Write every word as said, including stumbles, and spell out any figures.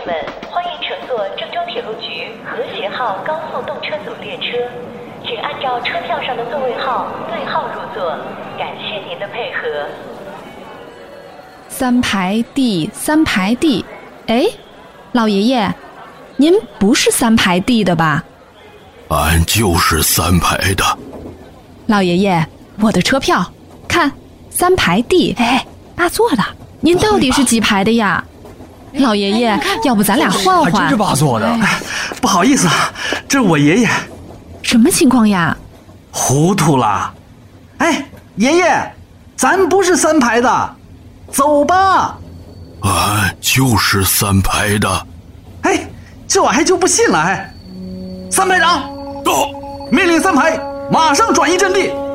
们，欢迎乘坐郑州铁路局和谐号高速动车组列车，请按照车票上的座位号对号入座，感谢您的配合。 三排地，三排地，哎，老爷爷，您不是三排地的吧？ 俺就是三排的。 老爷爷，我的车票，看，三排地，哎，八座的，您到底是几排的呀？老爷爷，要不咱俩换换？ 还真是八座的。哎，不好意思啊，这是我爷爷。 什么情况呀？ 糊涂了。哎，爷爷，咱不是三排的，走吧。 俺就是三排的。 哎，这我还就不信了。哎，三排长， 到， 命令三排马上转移阵地。